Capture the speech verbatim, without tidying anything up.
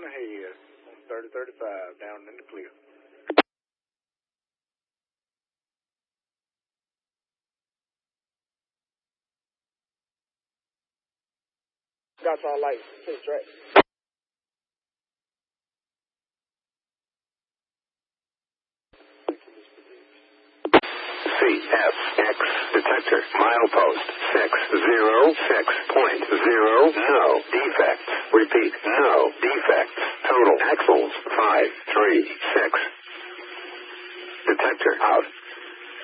ahead on thirty thirty-five, down in the clear. Got y'all lights, six right. C F X detector milepost six zero six point zero. No defects. Repeat, no defects. Total axles five three six. Detector out.